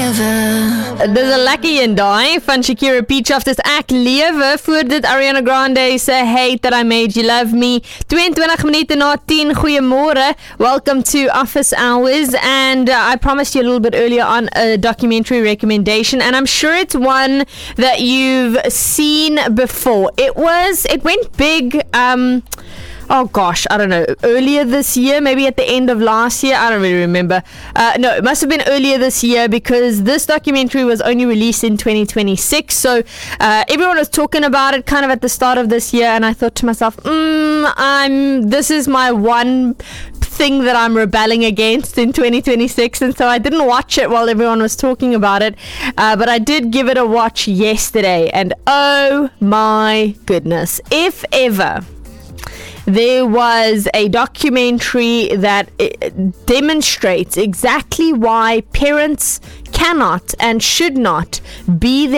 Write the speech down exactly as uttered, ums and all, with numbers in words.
Dis 'n lekker een daai van Shakira Peachoff. Dis ek lewe voor dit Ariana Grande se Hate That I Made You Love Me. twenty-two minute na ten. Goeiemôre. Welcome to Office Hours. And uh, I promised you a little bit earlier on a documentary recommendation, and I'm sure it's one that you've seen before. It was, it went big. Um, Oh gosh, I don't know, earlier this year, maybe at the end of last year, I don't really remember. Uh, no, it must have been earlier this year because this documentary was only released in twenty twenty-six. So uh, everyone was talking about it kind of at the start of this year, and I thought to myself, mm, I'm, this is my one thing that I'm rebelling against in twenty twenty-six, and so I didn't watch it while everyone was talking about it, uh, but I did give it a watch yesterday, and oh my goodness, if ever there was a documentary that demonstrates exactly why parents cannot and should not be there